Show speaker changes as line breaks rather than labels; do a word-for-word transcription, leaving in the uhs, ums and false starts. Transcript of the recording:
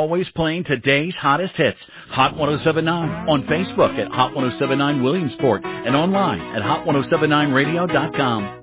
always playing today's hottest hits. Hot ten seventy-nine on Facebook at Hot ten seventy-nine Williamsport and online at hot ten seventy-nine radio dot com.